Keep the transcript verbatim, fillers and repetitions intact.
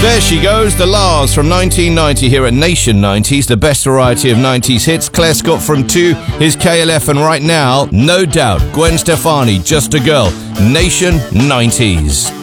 There she goes, the Lars from nineteen ninety here at Nation nineties, the best variety of nineties hits. Claire Scott from two, here's K L F, and right now, no doubt, Gwen Stefani, Just a Girl, Nation nineties.